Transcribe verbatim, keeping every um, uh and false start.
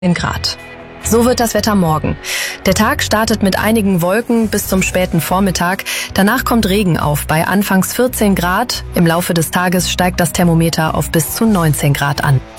Grad. So wird das Wetter morgen. Der Tag startet mit einigen Wolken bis zum späten Vormittag. Danach kommt Regen auf bei anfangs vierzehn Grad. Im Laufe des Tages steigt das Thermometer auf bis zu neunzehn Grad an.